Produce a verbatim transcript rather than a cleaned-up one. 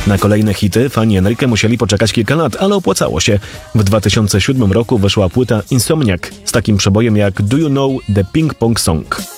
Na kolejne hity fani Enrique musieli poczekać kilka lat, ale opłacało się. W dwa tysiące siódmym roku wyszła płyta Insomniac z takim przebojem jak Do You Know The Ping Pong Song.